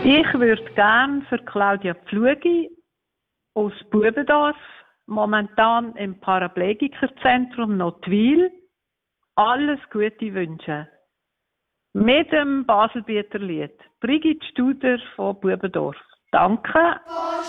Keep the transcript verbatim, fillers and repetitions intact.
Ich würde gerne für Claudia Pflugi aus Bubendorf, momentan im Paraplegikerzentrum Notwil, alles Gute wünschen. Mit dem Baselbieter Lied. Brigitte Studer von Bubendorf. Danke.